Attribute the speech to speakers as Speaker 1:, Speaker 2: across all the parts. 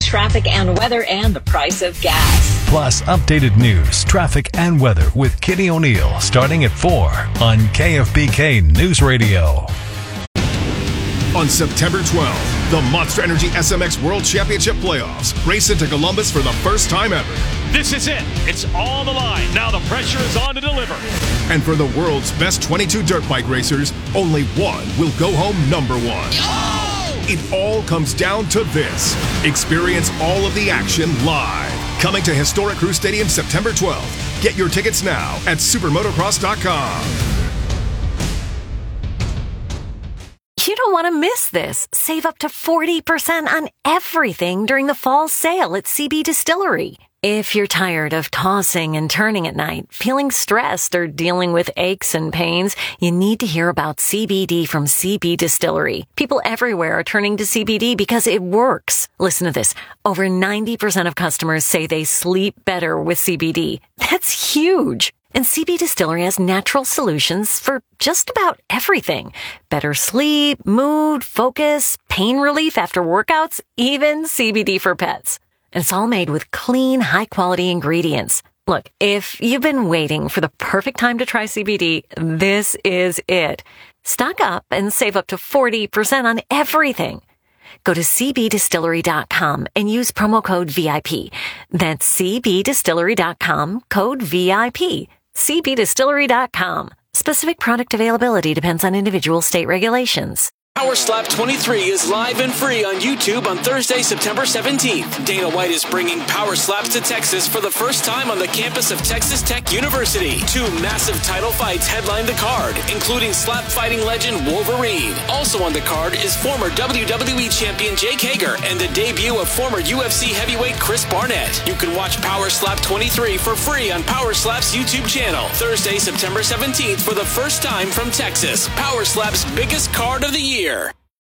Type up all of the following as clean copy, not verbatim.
Speaker 1: traffic and weather and the price of gas.
Speaker 2: Plus, updated news, traffic, and weather with Kitty O'Neill starting at 4 on KFBK News Radio.
Speaker 3: On September 12th, the Monster Energy SMX World Championship Playoffs race into Columbus for the first time ever.
Speaker 4: This is it. It's all the line. Now the pressure is on to deliver.
Speaker 3: And for the world's best 22 dirt bike racers, only one will go home number one.
Speaker 4: Oh!
Speaker 3: It all comes down to this. Experience all of the action live. Coming to Historic Crew Stadium September 12th. Get your tickets now at supermotocross.com.
Speaker 5: You don't want to miss this. Save up to 40% on everything during the fall sale at CB Distillery. If you're tired of tossing and turning at night, feeling stressed, or dealing with aches and pains, you need to hear about CBD from CB Distillery. People everywhere are turning to CBD because it works. Listen to this. Over 90% of customers say they sleep better with CBD. That's huge. And CB Distillery has natural solutions for just about everything. Better sleep, mood, focus, pain relief after workouts, even CBD for pets. And it's all made with clean, high-quality ingredients. Look, if you've been waiting for the perfect time to try CBD, this is it. Stock up and save up to 40% on everything. Go to cbdistillery.com and use promo code VIP. That's cbdistillery.com, code VIP. cbdistillery.com. Specific product availability depends on individual state regulations.
Speaker 6: Power Slap 23 is live and free on YouTube on Thursday, September 17th. Dana White is bringing Power Slaps to Texas for the first time on the campus of Texas Tech University. 2 massive title fights headline the card, including slap fighting legend Wolverine. Also on the card is former WWE champion Jake Hager and the debut of former UFC heavyweight Chris Barnett. You can watch Power Slap 23 for free on Power Slap's YouTube channel. Thursday, September 17th for the first time from Texas. Power Slap's biggest card of the year.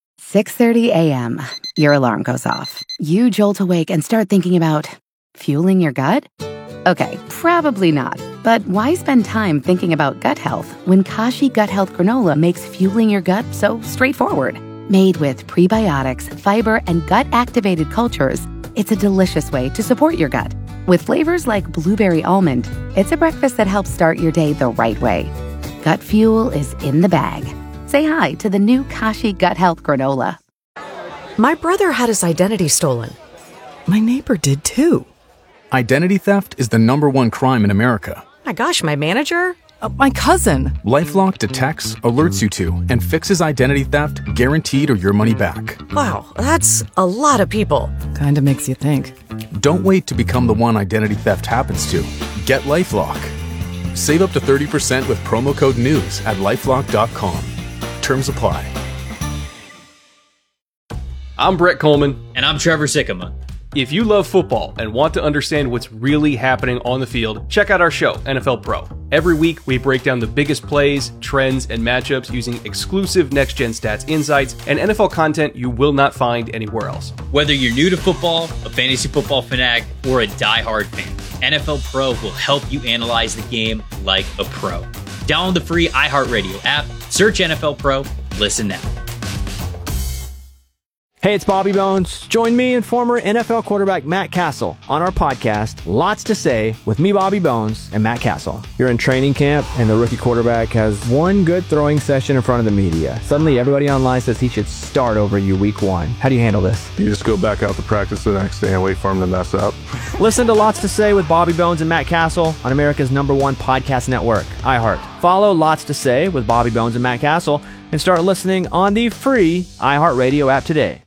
Speaker 7: 6:30 a.m. Your alarm goes off. You jolt awake and start thinking about fueling your gut? Okay, probably not. But why spend time thinking about gut health when Kashi Gut Health Granola makes fueling your gut so straightforward? Made with prebiotics, fiber, and gut-activated cultures, it's a delicious way to support your gut. With flavors like blueberry almond, it's a breakfast that helps start your day the right way. Gut fuel is in the bag. Say hi to the new Kashi Gut Health Granola.
Speaker 8: My brother had his identity stolen. My neighbor did too.
Speaker 9: Identity theft is the #1 crime in America.
Speaker 8: My gosh, my manager? My cousin.
Speaker 9: LifeLock detects, alerts you to, and fixes identity theft guaranteed or your money back.
Speaker 8: Wow, that's a lot of people. Kinda makes you think.
Speaker 9: Don't wait to become the one identity theft happens to. Get LifeLock. Save up to 30% with promo code NEWS at LifeLock.com. Terms apply.
Speaker 10: I'm Brett Coleman.
Speaker 11: And I'm Trevor Sikkema.
Speaker 10: If you love football and want to understand what's really happening on the field, check out our show, NFL Pro. Every week, we break down the biggest plays, trends, and matchups using exclusive next-gen stats insights and NFL content you will not find anywhere else.
Speaker 11: Whether you're new to football, a fantasy football fanatic, or a diehard fan, NFL Pro will help you analyze the game like a pro. Download the free iHeartRadio app, search NFL Pro, listen now.
Speaker 12: Hey, it's Bobby Bones. Join me and former NFL quarterback Matt Castle on our podcast, Lots to Say, with me, Bobby Bones, and Matt Castle. You're in training camp, and the rookie quarterback has one good throwing session in front of the media. Suddenly, everybody online says he should start over you week 1. How do you handle this?
Speaker 13: You just go back out to practice the next day and wait for him to mess up.
Speaker 12: Listen to Lots to Say with Bobby Bones and Matt Castle on America's #1 podcast network, iHeart. Follow Lots to Say with Bobby Bones and Matt Castle and start listening on the free iHeartRadio app today.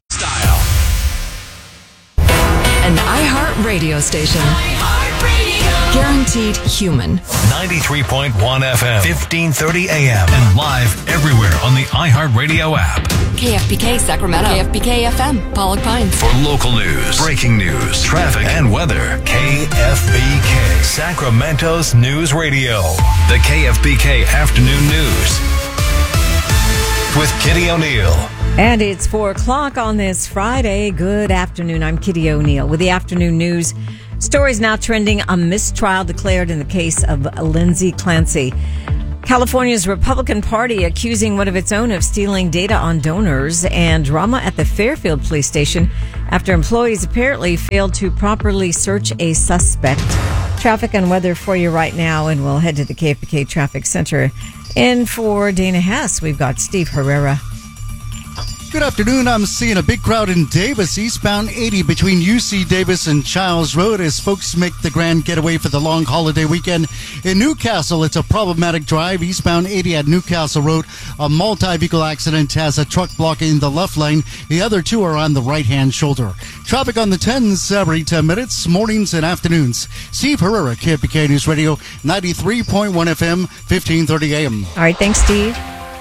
Speaker 14: An iHeart radio station. Guaranteed human.
Speaker 2: 93.1 FM, 1530 AM, and live everywhere on the iHeartRadio app.
Speaker 14: KFBK Sacramento. KFBK FM, Pollock Pines.
Speaker 2: For local news, breaking news, traffic, and weather, KFBK, Sacramento's News Radio. The KFBK Afternoon News with Kitty O'Neill.
Speaker 15: And it's 4 o'clock on this Friday. Good afternoon. I'm Kitty O'Neill with the afternoon news. Stories now trending: a mistrial declared in the case of Lindsay Clancy. California's Republican Party accusing one of its own of stealing data on donors, and drama at the Fairfield police station after employees apparently failed to properly search a suspect. Traffic and weather for you right now, and we'll head to the KFBK Traffic Center. And for Dana Hess, we've got Steve Herrera.
Speaker 16: Good afternoon. I'm seeing a big crowd in Davis, eastbound 80 between UC Davis and Childs Road as folks make the grand getaway for the long holiday weekend. In Newcastle, it's a problematic drive, eastbound 80 at Newcastle Road. A multi-vehicle accident has a truck blocking the left lane. The other two are on the right-hand shoulder. Traffic on the 10s every 10 minutes, mornings and afternoons. Steve Herrera, KFBK News Radio, 93.1 FM, 1530 AM.
Speaker 15: All right, thanks, Steve.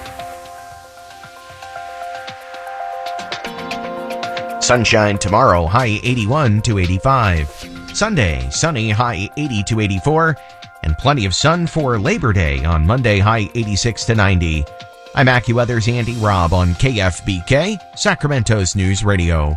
Speaker 17: Sunshine tomorrow, high 81 to 85. Sunday, sunny, high 80 to 84. And plenty of sun for Labor Day on Monday, high 86 to 90. I'm AccuWeather's Andy Robb on KFBK, Sacramento's News Radio.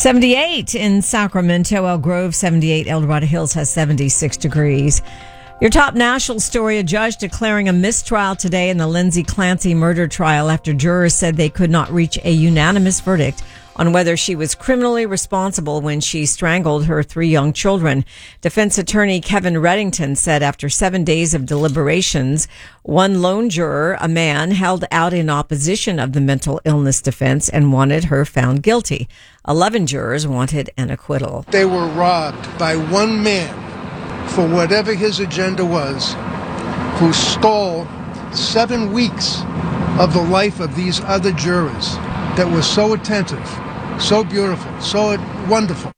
Speaker 15: 78 in Sacramento, El Grove 78, El Dorado Hills has 76 degrees. Your top national story, a judge declaring a mistrial today in the Lindsay Clancy murder trial after jurors said they could not reach a unanimous verdict on whether she was criminally responsible when she strangled her 3 young children. Defense attorney Kevin Reddington said after 7 days of deliberations, one lone juror, a man, held out in opposition of the mental illness defense and wanted her found guilty. 11 jurors wanted an acquittal.
Speaker 18: They were robbed by one man for whatever his agenda was, who stole 7 weeks of the life of these other jurors that were so attentive, so beautiful, so wonderful.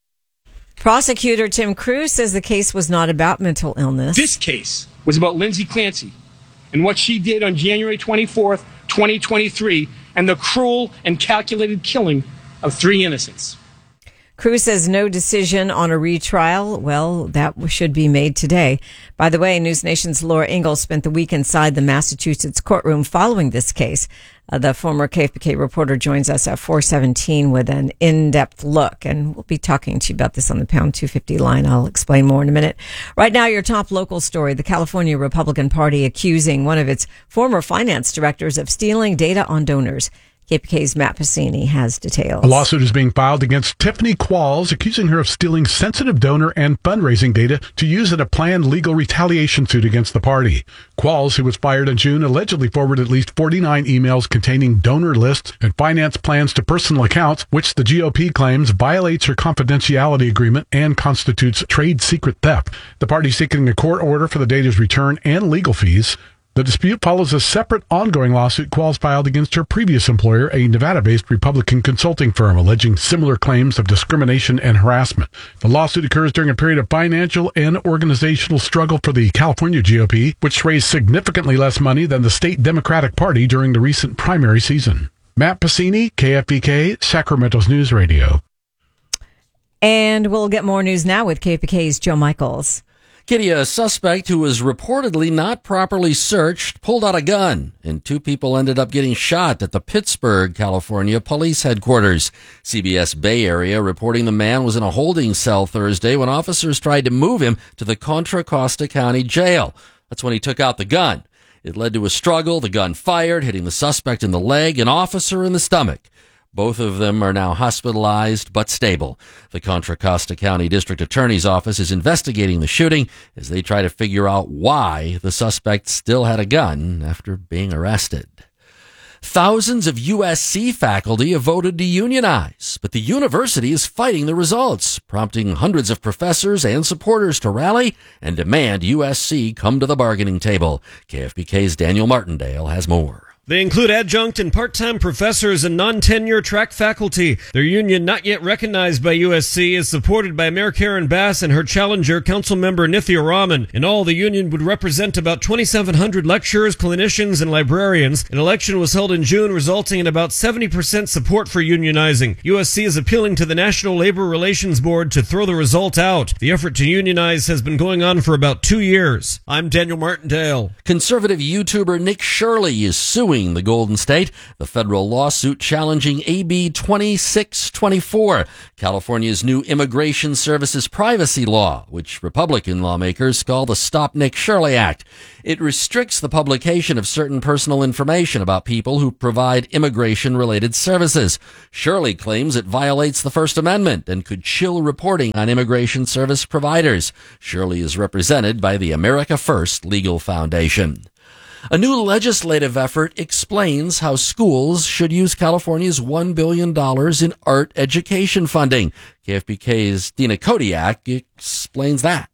Speaker 15: Prosecutor Tim Cruz says the case was not about mental illness.
Speaker 19: This case was about Lindsay Clancy and what she did on January 24th, 2023, and the cruel and calculated killing of 3 innocents.
Speaker 15: Cruz says no decision on a retrial. Well, that should be made today. By the way, News Nation's Laura Ingalls spent the week inside the Massachusetts courtroom following this case. The former KFBK reporter joins us at 4:17 with an in-depth look, and we'll be talking to you about this on the Pound 250 line. I'll explain more in a minute. Right now, your top local story, the California Republican Party accusing one of its former finance directors of stealing data on donors. KPK's Matt Pacini has details.
Speaker 20: A lawsuit is being filed against Tiffany Qualls, accusing her of stealing sensitive donor and fundraising data to use in a planned legal retaliation suit against the party. Qualls, who was fired in June, allegedly forwarded at least 49 emails containing donor lists and finance plans to personal accounts, which the GOP claims violates her confidentiality agreement and constitutes trade secret theft. The party is seeking a court order for the data's return and legal fees. The dispute follows a separate ongoing lawsuit Qualls filed against her previous employer, a Nevada-based Republican consulting firm, alleging similar claims of discrimination and harassment. The lawsuit occurs during a period of financial and organizational struggle for the California GOP, which raised significantly less money than the state Democratic Party during the recent primary season. Matt Pacini, KFBK, Sacramento's News Radio.
Speaker 15: And we'll get more news now with KFBK's Joe Michaels.
Speaker 21: Kitty, a suspect who was reportedly not properly searched pulled out a gun, and 2 people ended up getting shot at the Pittsburgh, California police headquarters. CBS Bay Area reporting the man was in a holding cell Thursday when officers tried to move him to the Contra Costa County Jail. That's when he took out the gun. It led to a struggle. The gun fired, hitting the suspect in the leg, an officer in the stomach. Both of them are now hospitalized but stable. The Contra Costa County District Attorney's Office is investigating the shooting as they try to figure out why the suspect still had a gun after being arrested. Thousands of USC faculty have voted to unionize, but the university is fighting the results, prompting hundreds of professors and supporters to rally and demand USC come to the bargaining table. KFBK's Daniel Martindale has more.
Speaker 22: They include adjunct and part-time professors and non-tenure track faculty. Their union, not yet recognized by USC, is supported by Mayor Karen Bass and her challenger, Councilmember Nithya Raman. In all, the union would represent about 2,700 lecturers, clinicians, and librarians. An election was held in June, resulting in about 70% support for unionizing. USC is appealing to the National Labor Relations Board to throw the result out. The effort to unionize has been going on for about 2 years. I'm Daniel Martindale.
Speaker 21: Conservative YouTuber Nick Shirley is suing suing the Golden State. The federal lawsuit challenging AB 2624, California's new immigration services privacy law, which Republican lawmakers call the Stop Nick Shirley Act. It restricts the publication of certain personal information about people who provide immigration-related services. Shirley claims it violates the First Amendment and could chill reporting on immigration service providers. Shirley is represented by the America First Legal Foundation. A new legislative effort explains how schools should use California's $1 billion in art education funding. KFBK's Dina Kodiak explains that.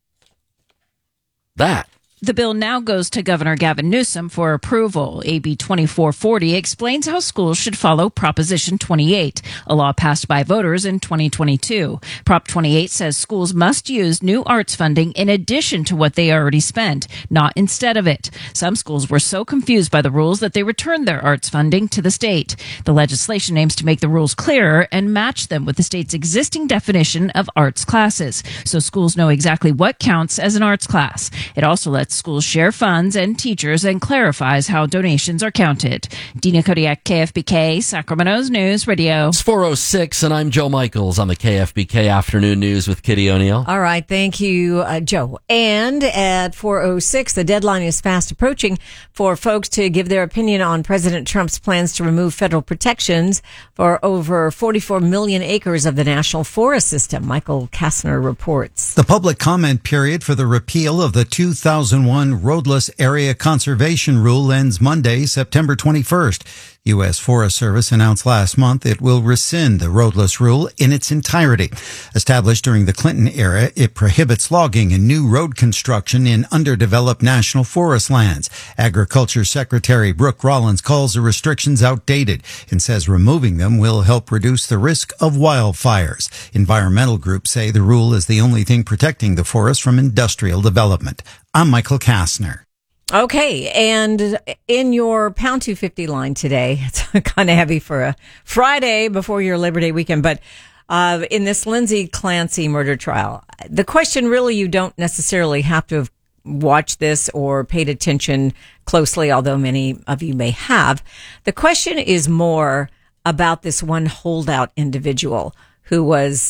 Speaker 1: The bill now goes to Governor Gavin Newsom for approval. AB 2440 explains how schools should follow Proposition 28, a law passed by voters in 2022. Prop 28 says schools must use new arts funding in addition to what they already spend, not instead of it. Some schools were so confused by the rules that they returned their arts funding to the state. The legislation aims to make the rules clearer and match them with the state's existing definition of arts classes, so schools know exactly what counts as an arts class. It also lets schools share funds and teachers and clarifies how donations are counted. Dina Kodiak, KFBK, Sacramento's News Radio.
Speaker 21: It's 4:06, and I'm Joe Michaels on the KFBK Afternoon News with Kitty O'Neill.
Speaker 15: All right, thank you, Joe. And at 4:06, the deadline is fast approaching for folks to give their opinion on President Trump's plans to remove federal protections for over 44 million acres of the National Forest System. Michael Kastner reports.
Speaker 4: The public comment period for the repeal of the 2001 roadless area conservation rule ends Monday, September 21st. U.S. Forest Service announced last month it will rescind the roadless rule in its entirety. Established during the Clinton era, it prohibits logging and new road construction in underdeveloped national forest lands. Agriculture Secretary Brooke Rollins calls the restrictions outdated and says removing them will help reduce the risk of wildfires. Environmental groups say the rule is the only thing protecting the forest from industrial development. I'm Michael Kastner.
Speaker 15: Okay, and in your Pound 250 line today, it's kind of heavy for a Friday before your Labor Day weekend, but in this Lindsay Clancy murder trial, the question really, you don't necessarily have to have watched this or paid attention closely, although many of you may have. The question is more about this one holdout individual who was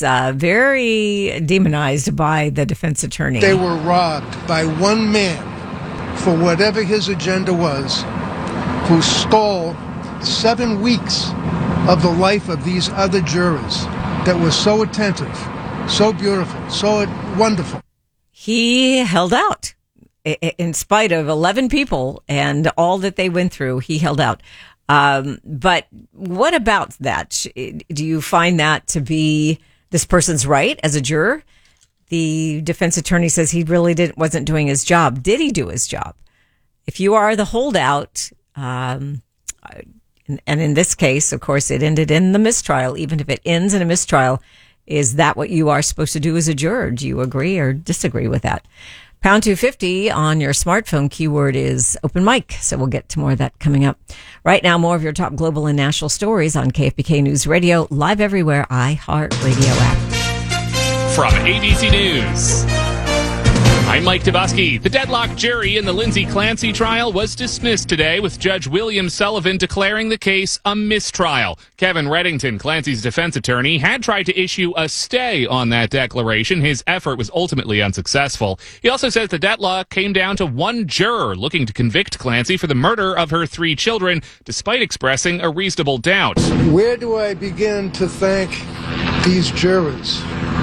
Speaker 15: very demonized by the defense attorney.
Speaker 18: They were robbed by one man for whatever his agenda was, who stole 7 weeks of the life of these other jurors that were so attentive, so beautiful, so wonderful.
Speaker 15: He held out. In spite of 11 people and all that they went through, he held out. But what about that? Do you find that to be this person's right as a juror? The defense attorney says he really wasn't doing his job. Did he do his job? If you are the holdout, and in this case, of course, it ended in the mistrial. Even if it ends in a mistrial, is that what you are supposed to do as a juror? Do you agree or disagree with that? Pound 250 on your smartphone. Keyword is open mic. So we'll get to more of that coming up. Right now, more of your top global and national stories on KFBK News Radio, live everywhere, iHeartRadio app.
Speaker 23: From ABC News, I'm Mike Tabosky. The deadlock jury in the Lindsay Clancy trial was dismissed today, with Judge William Sullivan declaring the case a mistrial. Kevin Reddington, Clancy's defense attorney, had tried to issue a stay on that declaration. His effort was ultimately unsuccessful. He also says the deadlock came down to one juror looking to convict Clancy for the murder of her 3 children, despite expressing a reasonable doubt.
Speaker 18: Where do I begin to thank these jurors?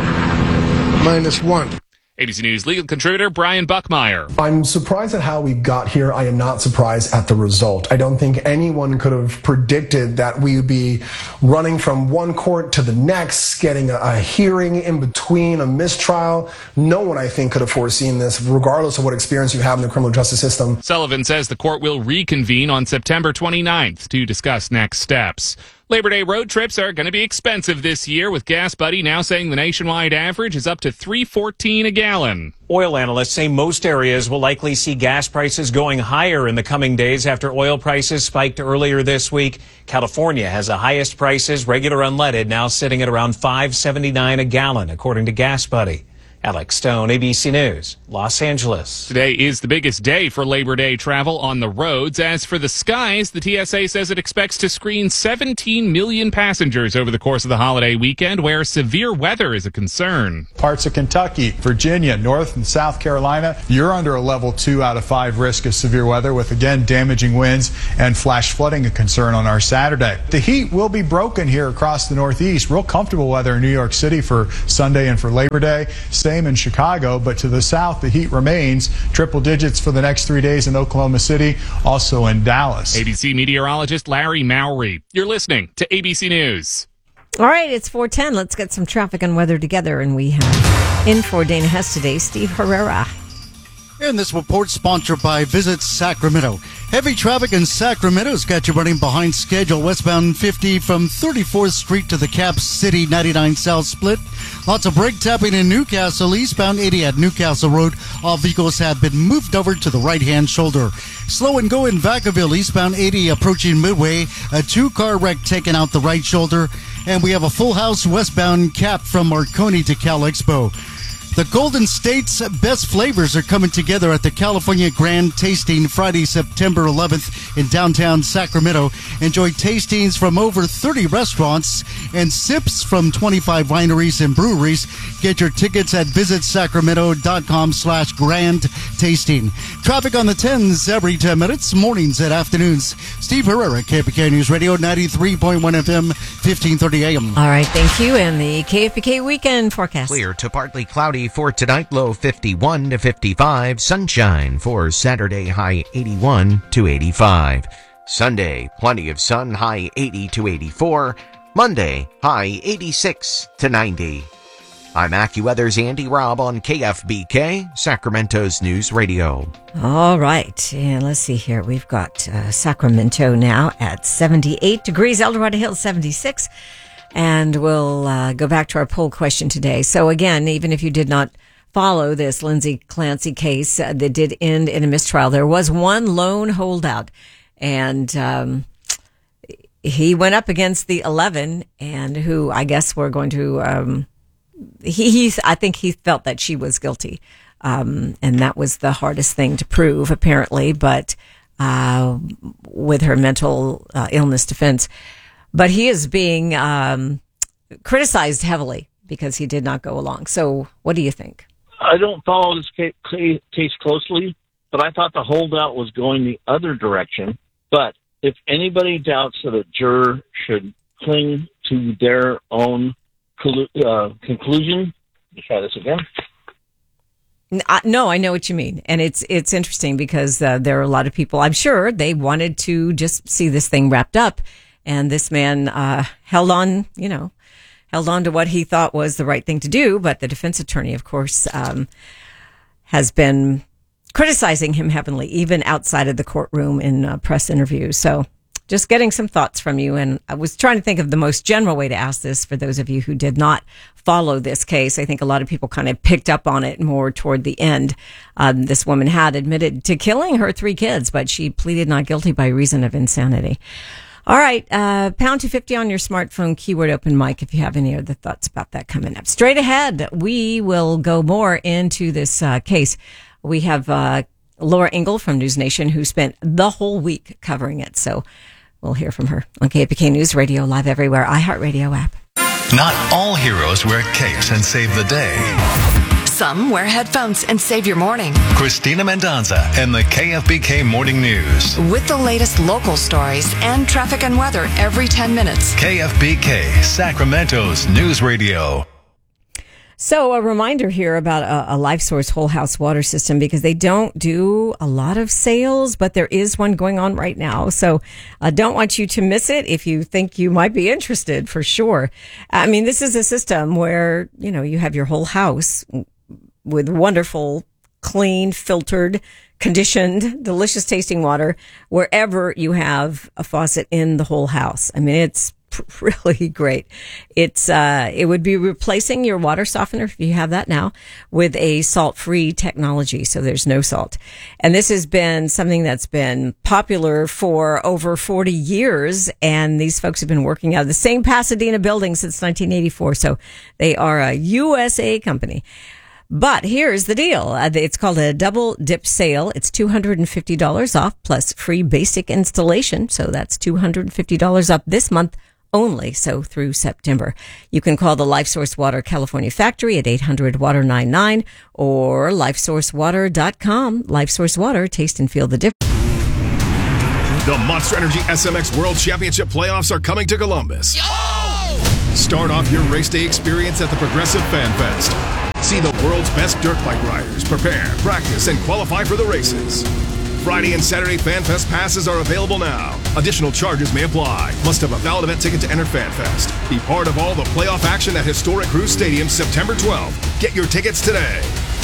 Speaker 18: Minus one.
Speaker 23: ABC News legal contributor Brian Buckmeyer.
Speaker 24: I'm surprised at how we got here. I am not surprised at the result. I don't think anyone could have predicted that we would be running from one court to the next, getting a hearing in between, a mistrial. No one, I think, could have foreseen this, regardless of what experience you have in the criminal justice system.
Speaker 23: Sullivan says the court will reconvene on September 29th to discuss next steps. Labor Day road trips are going to be expensive this year, with Gas Buddy now saying the nationwide average is up to $3.14 a gallon.
Speaker 25: Oil analysts say most areas will likely see gas prices going higher in the coming days after oil prices spiked earlier this week. California has the highest prices, regular unleaded, now sitting at around $5.79 a gallon, according to Gas Buddy. Alex Stone, ABC News, Los Angeles.
Speaker 23: Today is the biggest day for Labor Day travel on the roads. As for the skies, the TSA says it expects to screen 17 million passengers over the course of the holiday weekend, where severe weather is a concern.
Speaker 3: Parts of Kentucky, Virginia, North and South Carolina, you're under a level 2 out of 5 risk of severe weather with, again, damaging winds and flash flooding a concern on our Saturday. The heat will be broken here across the Northeast. Real comfortable weather in New York City for Sunday and for Labor Day. Same in Chicago, but to the south, the heat remains triple digits for the next 3 days in Oklahoma City, also in Dallas.
Speaker 23: ABC meteorologist Larry Mowry. You're listening to ABC News.
Speaker 15: All right, it's 4:10. Let's get some traffic and weather together, and we have in for Dana Hess today, Steve Herrera.
Speaker 16: And this report sponsored by Visit Sacramento. Heavy traffic in Sacramento's got you running behind schedule. Westbound 50 from 34th Street to the Cap City 99 South split. Lots of brake tapping in Newcastle. Eastbound 80 at Newcastle Road. All vehicles have been moved over to the right-hand shoulder. Slow and go in Vacaville. Eastbound 80 approaching Midway. A 2-car wreck taking out the right shoulder. And we have a full house westbound Cap from Marconi to Cal Expo. The Golden State's best flavors are coming together at the California Grand Tasting Friday, September 11th in downtown Sacramento. Enjoy tastings from over 30 restaurants and sips from 25 wineries and breweries. Get your tickets at visitsacramento.com/grand tasting. Traffic on the 10s every 10 minutes, mornings and afternoons. Steve Herrera, KFBK News Radio, 93.1 FM, 1530 AM.
Speaker 15: All right, thank you. And the KFBK weekend forecast.
Speaker 17: Clear to partly cloudy for tonight, low 51 to 55. Sunshine for Saturday, high 81 to 85. Sunday, plenty of sun, high 80 to 84. Monday, high 86 to 90. I'm AccuWeather's Andy Robb on KFBK, Sacramento's News Radio.
Speaker 15: All right, and let's see here. We've got Sacramento now at 78 degrees, El Dorado Hills 76. And we'll go back to our poll question today. So again, even if you did not follow this Lindsay Clancy case that did end in a mistrial, there was one lone holdout. And he went up against the 11, and who I guess we're going to... I think he felt that she was guilty. And that was the hardest thing to prove, apparently, but with her mental illness defense. But he is being criticized heavily because he did not go along. So what do you think?
Speaker 5: I don't follow this case closely, but I thought the holdout was going the other direction. But if anybody doubts that a juror should cling to their own conclusion, let me try this again.
Speaker 15: No, I know what you mean. And it's interesting because there are a lot of people, I'm sure, they wanted to just see this thing wrapped up. And this man held on to what he thought was the right thing to do. But the defense attorney, of course, has been criticizing him heavily, even outside of the courtroom in press interviews. So just getting some thoughts from you. And I was trying to think of the most general way to ask this for those of you who did not follow this case. I think a lot of people kind of picked up on it more toward the end. This woman had admitted to killing her 3 kids, but she pleaded not guilty by reason of insanity. All right, pound 250 on your smartphone, keyword open mic, if you have any other thoughts about that coming up. Straight ahead, we will go more into this case. We have Laura Ingle from News Nation, who spent the whole week covering it. So we'll hear from her on KFBK News Radio, live everywhere, iHeartRadio app.
Speaker 2: Not all heroes wear capes and save the day.
Speaker 14: Some wear headphones and save your morning.
Speaker 2: Christina Mendonza and the KFBK Morning News.
Speaker 14: With the latest local stories and traffic and weather every 10 minutes.
Speaker 2: KFBK, Sacramento's News Radio.
Speaker 15: So a reminder here about a LifeSource whole house water system, because they don't do a lot of sales, but there is one going on right now. So I don't want you to miss it if you think you might be interested, for sure. I mean, this is a system where, you have your whole house with wonderful, clean, filtered, conditioned, delicious tasting water wherever you have a faucet in the whole house. I mean, it's really great. It would be replacing your water softener, if you have that now, with a salt-free technology. So there's no salt. And this has been something that's been popular for over 40 years. And these folks have been working out of the same Pasadena building since 1984. So they are a USA company. But here's the deal. It's called a double dip sale. It's $250 off plus free basic installation. So that's $250 off this month only, so through September. You can call the LifeSource Water California factory at 800-WATER-99 or LifeSourceWater.com. LifeSource Water, taste and feel the difference.
Speaker 6: The Monster Energy SMX World Championship playoffs are coming to Columbus. Start off your race day experience at the Progressive Fan Fest. See the world's best dirt bike riders prepare, practice, and qualify for the races. Friday and Saturday Fan Fest passes are available now. Additional charges may apply. Must have a valid event ticket to enter Fan Fest. Be part of all the playoff action at Historic Cruise Stadium September 12th. Get your tickets today.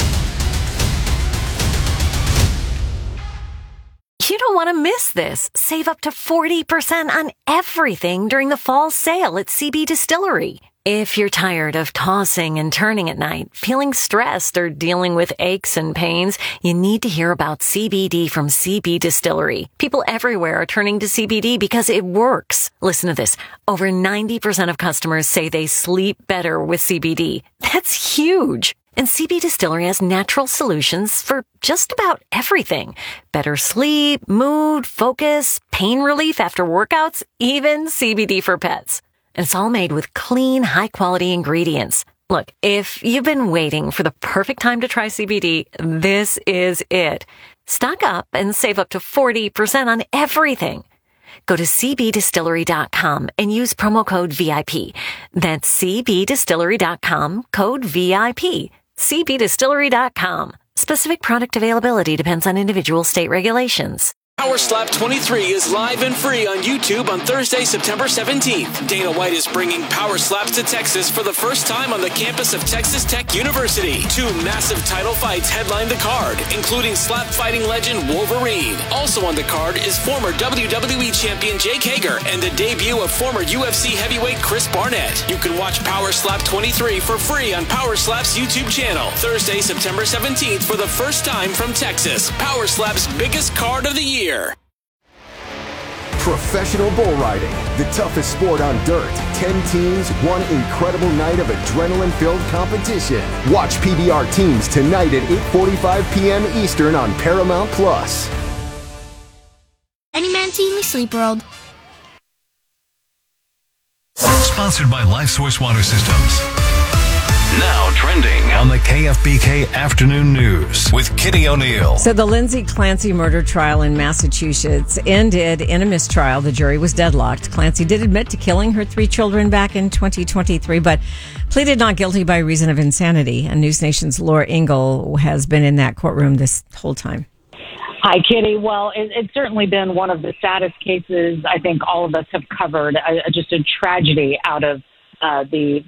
Speaker 7: You don't want to miss this. Save up to 40% on everything during the fall sale at CB Distillery. If you're tired of tossing and turning at night, feeling stressed, or dealing with aches and pains, you need to hear about CBD from CB Distillery. People everywhere are turning to CBD because it works. Listen to this. Over 90% of customers say they sleep better with CBD. That's huge. And CB Distillery has natural solutions for just about everything. Better sleep, mood, focus, pain relief after workouts, even CBD for pets. And it's all made with clean, high-quality ingredients. Look, if you've been waiting for the perfect time to try CBD, this is it. Stock up and save up to 40% on everything. Go to cbdistillery.com and use promo code VIP. That's cbdistillery.com, code VIP. cbdistillery.com. Specific product availability depends on individual state regulations.
Speaker 8: Power Slap 23 is live and free on YouTube on Thursday, September 17th. Dana White is bringing Power Slaps to Texas for the first time on the campus of Texas Tech University. 2 massive title fights headline the card, including slap fighting legend Wolverine. Also on the card is former WWE champion Jake Hager and the debut of former UFC heavyweight Chris Barnett. You can watch Power Slap 23 for free on Power Slap's YouTube channel. Thursday, September 17th for the first time from Texas. Power Slap's biggest card of the year.
Speaker 9: Professional bull riding, the toughest sport on dirt. 10 teams, one incredible night of adrenaline-filled competition. Watch PBR teams tonight at 8:45 p.m. Eastern on Paramount+.
Speaker 10: Any Man TV Sleep World.
Speaker 2: Sponsored by LifeSource Water Systems. Now trending on the KFBK Afternoon News with Kitty O'Neill.
Speaker 15: So the Lindsay Clancy murder trial in Massachusetts ended in a mistrial. The jury was deadlocked. Clancy did admit to killing her 3 children back in 2023, but pleaded not guilty by reason of insanity. And News Nation's Laura Ingle has been in that courtroom this whole time.
Speaker 26: Hi, Kitty. Well, it's certainly been one of the saddest cases I think all of us have covered. Just a tragedy out of the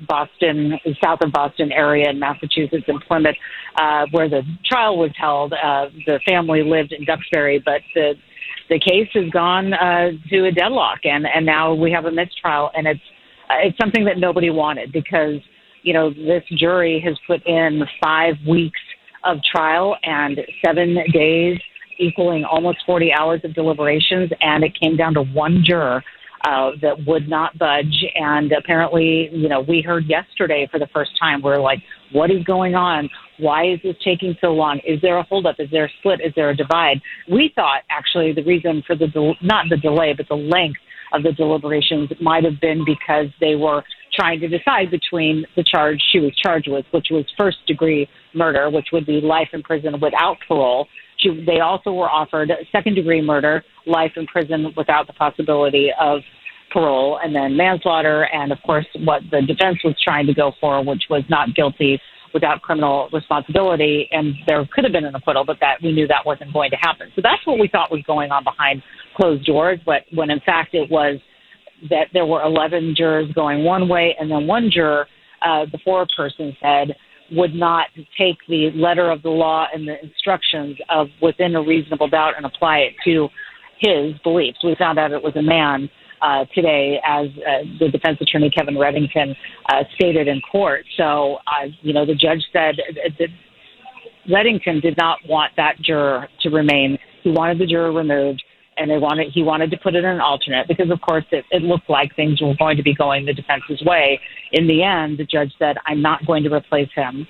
Speaker 26: south of Boston area in Massachusetts and Plymouth, where the trial was held. The family lived in Duxbury, but the case has gone to a deadlock, and now we have a mistrial, and it's something that nobody wanted because, you know, this jury has put in 5 weeks of trial and 7 days, equaling almost 40 hours of deliberations, and it came down to one juror that would not budge. And apparently, you know, we heard yesterday for the first time, we're like, what is going on? Why is this taking so long? Is there a holdup? Is there a split? Is there a divide? We thought, actually, the reason for not the delay, but the length of the deliberations might have been because they were trying to decide between the charge she was charged with, which was first-degree murder, which would be life in prison without parole. They also were offered second-degree murder, life in prison without the possibility of parole, and then manslaughter, and, of course, what the defense was trying to go for, which was not guilty without criminal responsibility. And there could have been an acquittal, but that we knew that wasn't going to happen. So that's what we thought was going on behind closed doors, but when, in fact, it was that there were 11 jurors going one way, and then one juror, the foreperson said, would not take the letter of the law and the instructions of within a reasonable doubt and apply it to his beliefs. We found out it was a man today, as the defense attorney, Kevin Reddington, stated in court. So, you know, the judge said that Reddington did not want that juror to remain. He wanted the juror removed, and he wanted to put it in an alternate because, of course, it looked like things were going to be going the defense's way. In the end, the judge said, I'm not going to replace him.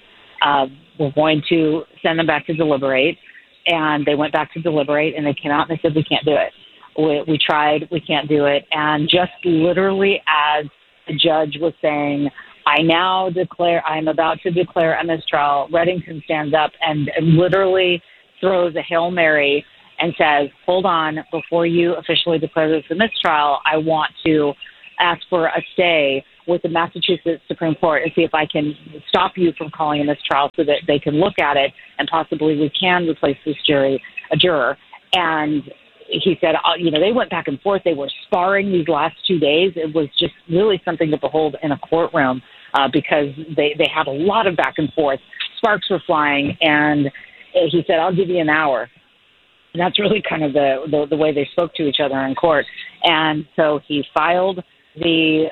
Speaker 26: we're going to send them back to deliberate. And they went back to deliberate, and they came out and they said, we can't do it. We tried, we can't do it. And just literally as the judge was saying, I'm about to declare a mistrial, Reddington stands up and literally throws a Hail Mary and says, hold on, before you officially declare this a mistrial, I want to ask for a stay with the Massachusetts Supreme Court and see if I can stop you from calling a mistrial so that they can look at it and possibly we can replace this a juror. And he said, they went back and forth. They were sparring these last 2 days. It was just really something to behold in a courtroom because they had a lot of back and forth. Sparks were flying, and he said, I'll give you an hour. And that's really kind of the way they spoke to each other in court. And so he filed the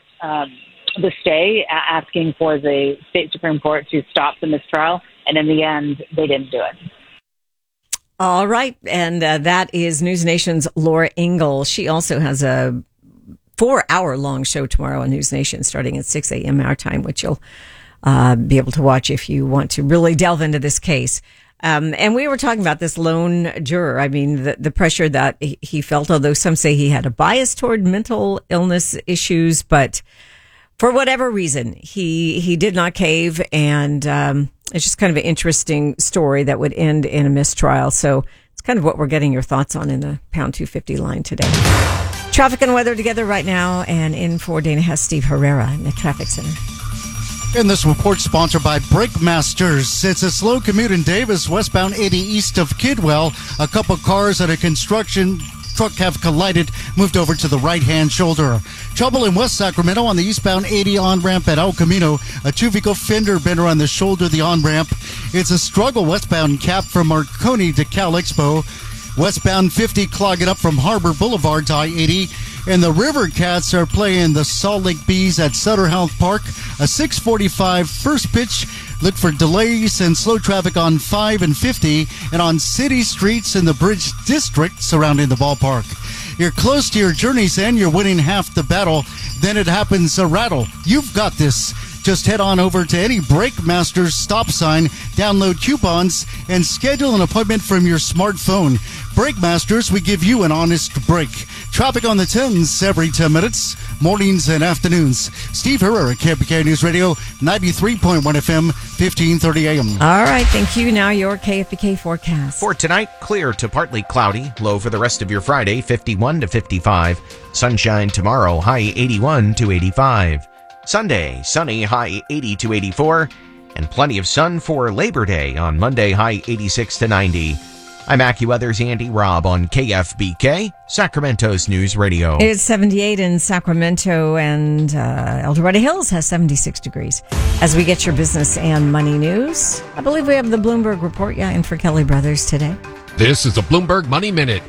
Speaker 26: stay, asking for the state Supreme Court to stop the mistrial. And in the end, they didn't do it.
Speaker 15: All right. And that is News Nation's Laura Ingle. She also has a 4-hour-long show tomorrow on News Nation starting at 6 a.m. our time, which you'll be able to watch if you want to really delve into this case. And we were talking about this lone juror. I mean, the pressure that he felt, although some say he had a bias toward mental illness issues, but for whatever reason, he did not cave. And it's just kind of an interesting story that would end in a mistrial. So it's kind of what we're getting your thoughts on in the pound 250 line today. Traffic and weather together right now. And in for Dana has Steve Herrera in the traffic center.
Speaker 16: And this report sponsored by Brake Masters. It's a slow commute in Davis, westbound 80 east of Kidwell. A couple cars at a construction truck have collided, moved over to the right-hand shoulder. Trouble in West Sacramento on the eastbound 80 on-ramp at El Camino. A two-vehicle fender bender on the shoulder of the on-ramp. It's a struggle westbound Cap from Marconi to Cal Expo. Westbound 50 clogging up from Harbor Boulevard to I-80. And the River Cats are playing the Salt Lake Bees at Sutter Health Park. A 6:45 first pitch. Look for delays and slow traffic on 5 and 50 and on city streets in the Bridge District surrounding the ballpark. You're close to your journey's end. You're winning half the battle. Then it happens a rattle. You've got this. Just head on over to any Brake Masters stop sign, download coupons, and schedule an appointment from your smartphone. Brake Masters, we give you an honest break. Traffic on the 10s every 10 minutes, mornings and afternoons. Steve Herrera, KFBK News Radio, 93.1 FM, 1530 AM.
Speaker 15: All right, thank you. Now your KFBK forecast.
Speaker 17: For tonight, clear to partly cloudy. Low for the rest of your Friday, 51 to 55. Sunshine tomorrow, high 81 to 85. Sunday, sunny, high 80 to 84. And plenty of sun for Labor Day on Monday, high 86 to 90. I'm AccuWeather's Andy Robb on KFBK, Sacramento's News Radio.
Speaker 15: It's 78 in Sacramento, and El Dorado Hills has 76 degrees. As we get your business and money news, I believe we have the Bloomberg Report, in for Kelly Brothers today.
Speaker 11: This is the Bloomberg Money Minute.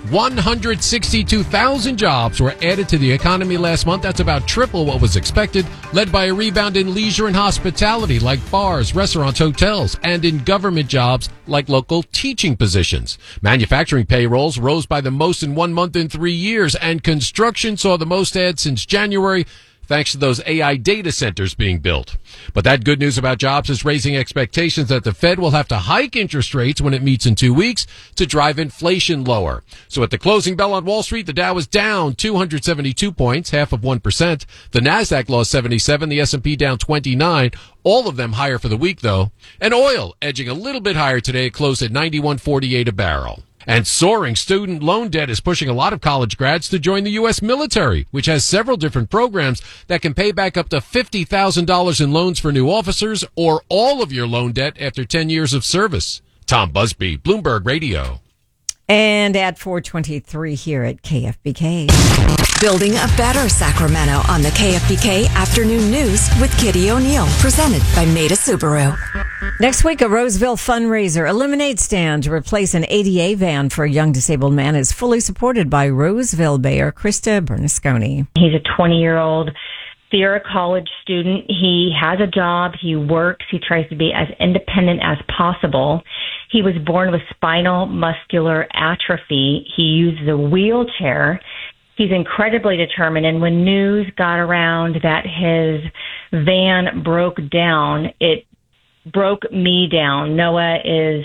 Speaker 11: 162,000 jobs were added to the economy last month. That's about triple what was expected, led by a rebound in leisure and hospitality like bars, restaurants, hotels, and in government jobs like local teaching positions. Manufacturing payrolls rose by the most in 1 month in 3 years, and construction saw the most ads since January, thanks to those AI data centers being built. But that good news about jobs is raising expectations that the Fed will have to hike interest rates when it meets in 2 weeks to drive inflation lower. So at the closing bell on Wall Street, the Dow was down 272 points, 0.5%. The Nasdaq lost 77, the S&P down 29. All of them higher for the week, though. And oil edging a little bit higher today, closed at $91.48 a barrel. And soaring student loan debt is pushing a lot of college grads to join the U.S. military, which has several different programs that can pay back up to $50,000 in loans for new officers or all of your loan debt after 10 years of service. Tom Busby, Bloomberg Radio.
Speaker 15: And at 4:23 here at KFBK.
Speaker 14: Building a better Sacramento on the KFBK Afternoon News with Kitty O'Neill. Presented by Maida Subaru.
Speaker 15: Next week, a Roseville fundraiser, a lemonade stand to replace an ADA van for a young disabled man, is fully supported by Roseville Mayor Krista Bernasconi.
Speaker 12: He's a 20-year-old Sierra College student. He has a job. He works. He tries to be as independent as possible. He was born with spinal muscular atrophy. He uses a wheelchair. He's incredibly determined. And when news got around that his van broke down, it broke me down. Noah is,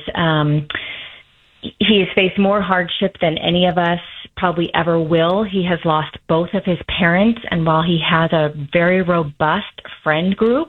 Speaker 12: he has faced more hardship than any of us probably ever will. He has lost both of his parents, and while he has a very robust friend group,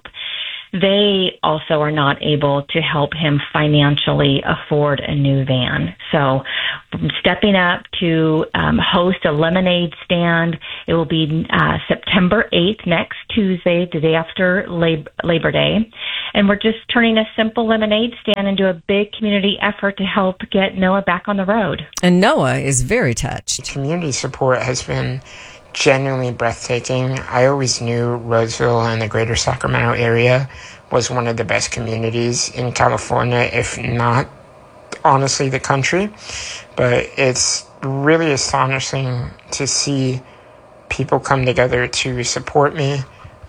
Speaker 12: they also are not able to help him financially afford a new van. So stepping up to host a lemonade stand. It will be September 8th, next Tuesday, the day after Labor Day. And we're just turning a simple lemonade stand into a big community effort to help get Noah back on the road.
Speaker 15: And Noah is very touched.
Speaker 1: Community support has been genuinely breathtaking. I always knew Roseville and the greater Sacramento area was one of the best communities in California, if not, honestly, the country. But it's really astonishing to see people come together to support me.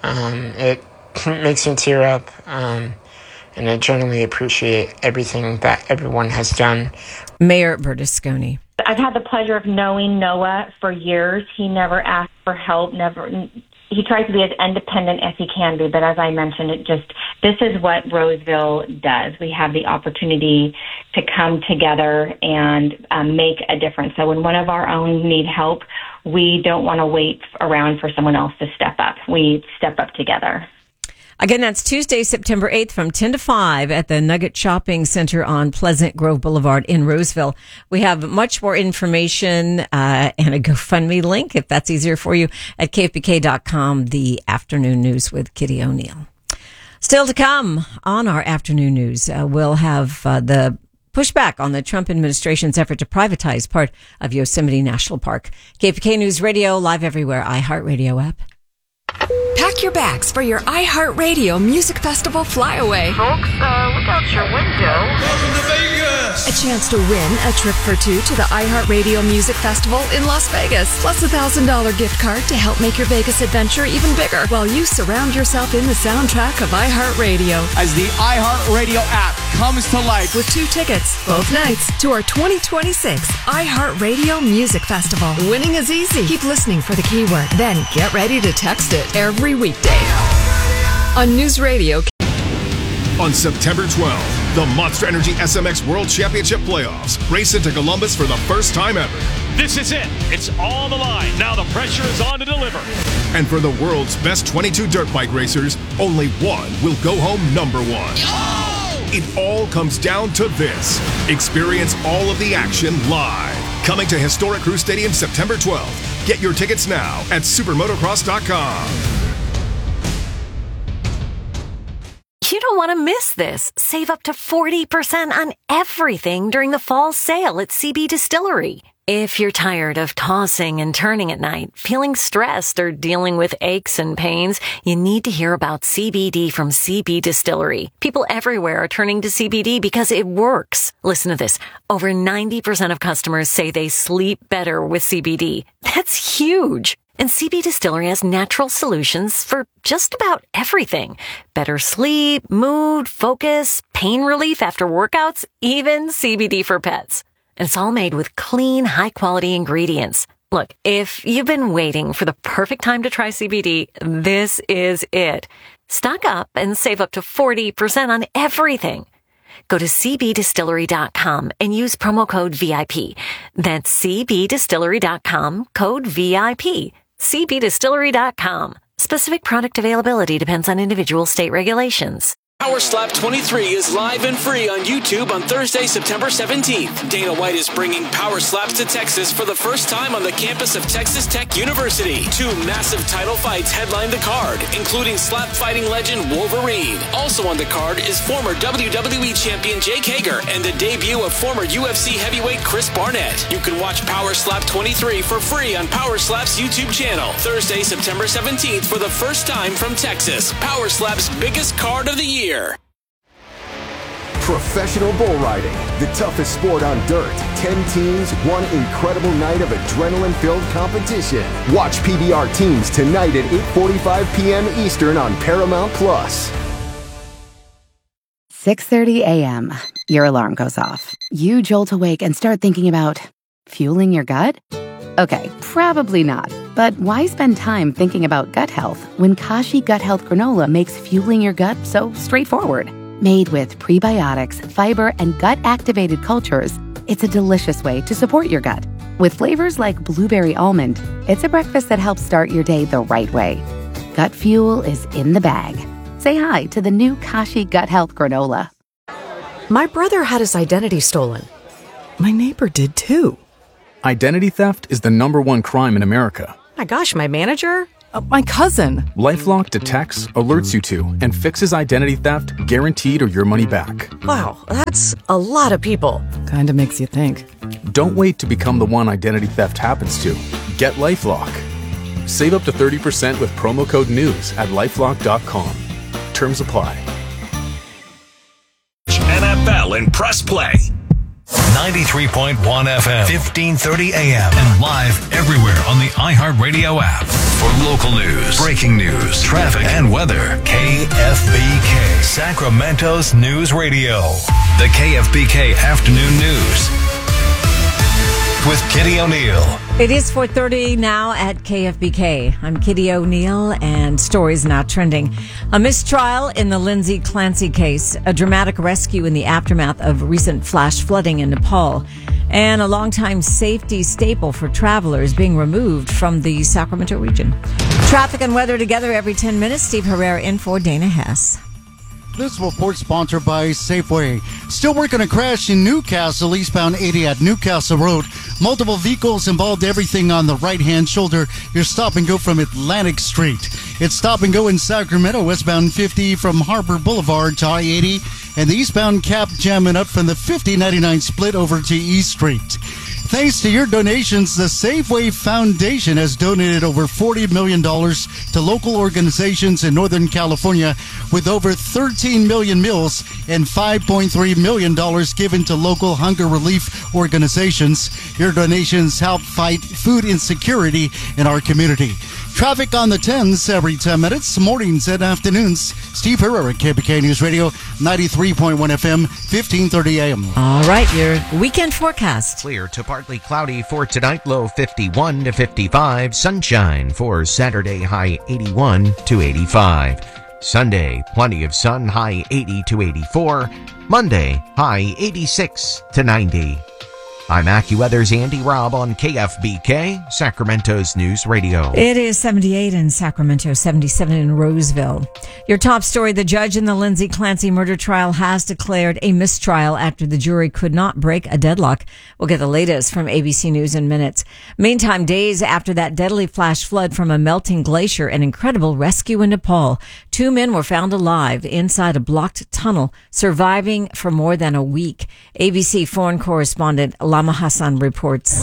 Speaker 1: It makes me tear up, and I genuinely appreciate everything that everyone has done.
Speaker 15: Mayor Berlusconi.
Speaker 12: I've had the pleasure of knowing Noah for years. He never asked for help, he tries to be as independent as he can be, but as I mentioned, this is what Roseville does. We have the opportunity to come together and make a difference. So when one of our own need help, we don't want to wait around for someone else to step up. We step up together.
Speaker 15: Again, that's Tuesday, September 8th from 10 to 5 at the Nugget Shopping Center on Pleasant Grove Boulevard in Roseville. We have much more information and a GoFundMe link, if that's easier for you, at KFBK.com, the afternoon news with Kitty O'Neill. Still to come on our afternoon news, we'll have the pushback on the Trump administration's effort to privatize part of Yosemite National Park. KFBK News Radio, live everywhere, iHeartRadio app.
Speaker 14: Pack your bags for your iHeartRadio Music Festival flyaway.
Speaker 13: Folks, look out your window.
Speaker 14: Welcome to Vegas! A chance to win a trip for two to the iHeartRadio Music Festival in Las Vegas, plus a $1,000 gift card to help make your Vegas adventure even bigger, while you surround yourself in the soundtrack of iHeartRadio.
Speaker 19: As the iHeartRadio app comes to life.
Speaker 14: With 2 tickets, both nights, to our 2026 iHeartRadio Music Festival. Winning is easy. Keep listening for the keyword, then get ready to text it every weekday on News Radio.
Speaker 6: On September 12th, the Monster Energy SMX World Championship Playoffs race into Columbus for the first time ever.
Speaker 20: This is it. It's on the line. Now the pressure is on to deliver.
Speaker 6: And for the world's best 22 dirt bike racers, only one will go home number one. It all comes down to this. Experience all of the action live. Coming to Historic Crew Stadium September 12th. Get your tickets now at supermotocross.com.
Speaker 7: You don't want to miss this. Save up to 40% on everything during the fall sale at CB Distillery. If you're tired of tossing and turning at night, feeling stressed, or dealing with aches and pains, you need to hear about CBD from CB Distillery. People everywhere are turning to CBD because it works. Listen to this. Over 90% of customers say they sleep better with CBD. That's huge. And CB Distillery has natural solutions for just about everything. Better sleep, mood, focus, pain relief after workouts, even CBD for pets. And it's all made with clean, high-quality ingredients. Look, if you've been waiting for the perfect time to try CBD, this is it. Stock up and save up to 40% on everything. Go to cbdistillery.com and use promo code VIP. That's cbdistillery.com, code VIP. cbdistillery.com. Specific product availability depends on individual state regulations.
Speaker 8: Power Slap 23 is live and free on YouTube on Thursday, September 17th. Dana White is bringing Power Slaps to Texas for the first time on the campus of Texas Tech University. 2 massive title fights headline the card, including slap fighting legend Wolverine. Also on the card is former WWE champion Jake Hager and the debut of former UFC heavyweight Chris Barnett. You can watch Power Slap 23 for free on Power Slap's YouTube channel. Thursday, September 17th for the first time from Texas. Power Slap's biggest card of the year.
Speaker 9: Professional bull riding, the toughest sport on dirt. 10 teams, one incredible night of adrenaline-filled competition. Watch PBR teams tonight at 8:45 p.m. Eastern on Paramount+.
Speaker 21: 6:30 a.m. Your alarm goes off. You jolt awake and start thinking about fueling your gut? Okay, probably not. But why spend time thinking about gut health when Kashi Gut Health Granola makes fueling your gut so straightforward? Made with prebiotics, fiber, and gut-activated cultures, it's a delicious way to support your gut. With flavors like blueberry almond, it's a breakfast that helps start your day the right way. Gut Fuel is in the bag. Say hi to the new Kashi Gut Health Granola.
Speaker 3: My brother had his identity stolen. My neighbor did too.
Speaker 4: Identity theft is the #1 crime in America.
Speaker 3: My gosh, my manager? My cousin.
Speaker 4: LifeLock detects, alerts you to, and fixes identity theft guaranteed or your money back.
Speaker 3: Wow, that's a lot of people. Kinda makes you think.
Speaker 4: Don't wait to become the one identity theft happens to. Get LifeLock. Save up to 30% with promo code NEWS at LifeLock.com. Terms apply.
Speaker 2: NFL and Press Play. 93.1 FM, 1530 AM, and live everywhere on the iHeartRadio app. For local news, breaking news, traffic, and weather, KFBK, Sacramento's News Radio. The KFBK Afternoon News with Kitty O'Neill.
Speaker 15: It is 4:30 now at KFBK. I'm Kitty O'Neill, and stories now trending. A mistrial in the Lindsay Clancy case, a dramatic rescue in the aftermath of recent flash flooding in Nepal, and a longtime safety staple for travelers being removed from the Sacramento region. Traffic and weather together every 10 minutes. Steve Herrera in for Dana Hess.
Speaker 16: This report sponsored by Safeway. Still working a crash in Newcastle, eastbound 80 at Newcastle Road. Multiple vehicles involved, everything on the right-hand shoulder. Your stop and go from Atlantic Street. It's stop and go in Sacramento, westbound 50 from Harbor Boulevard to I-80. And the eastbound cap jamming up from the 50-99 split over to East Street. Thanks to your donations, the Safeway Foundation has donated over $40 million to local organizations in Northern California, with over 13 million meals and $5.3 million given to local hunger relief organizations. Your donations help fight food insecurity in our community. Traffic on the 10s every 10 minutes, mornings and afternoons. Steve Herrera, KBK News Radio, 93.1 FM, 1530 AM.
Speaker 15: All right, your weekend forecast.
Speaker 17: Clear to partly cloudy for tonight, low 51 to 55. Sunshine for Saturday, high 81 to 85. Sunday, plenty of sun, high 80 to 84. Monday, high 86 to 90. I'm AccuWeather's Andy Robb on KFBK, Sacramento's News Radio.
Speaker 15: It is 78 in Sacramento, 77 in Roseville. Your top story, the judge in the Lindsay Clancy murder trial has declared a mistrial after the jury could not break a deadlock. We'll get the latest from ABC News in minutes. Meantime, days after that deadly flash flood from a melting glacier, an incredible rescue in Nepal. 2 men were found alive inside a blocked tunnel, surviving for more than a week. ABC foreign correspondent Lama Hassan reports.